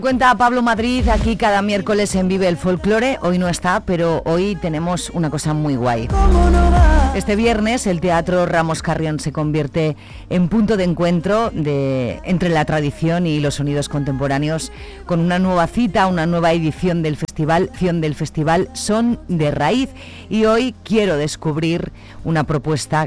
Cuenta Pablo Madrid aquí cada miércoles en Vive el Folclore. Hoy no está, pero hoy tenemos una cosa muy guay. Este viernes el Teatro Ramos Carrión se convierte en punto de encuentro entre la tradición y los sonidos contemporáneos, con una nueva cita, una nueva edición del festival Son de Raíz. Y hoy quiero descubrir una propuesta